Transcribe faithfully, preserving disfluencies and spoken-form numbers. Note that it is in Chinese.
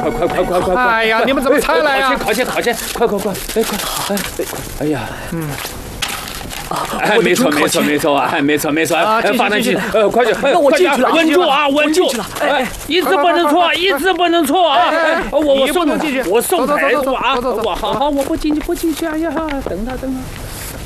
快快快快快！ 哎呀，你们怎么才来呀？ 靠前靠前，快快快！哎快！哎哎呀，嗯。 哎，没错，没错，没错啊！哎，没错，没错啊！放上去，呃，快点， 那我进去了， 稳住啊，稳住！哎，一字不能错，一字不能错啊！我我送不能进去， 我送牌子啊！ 我我好好，我不进去，不进去！哎呀，等他，等他。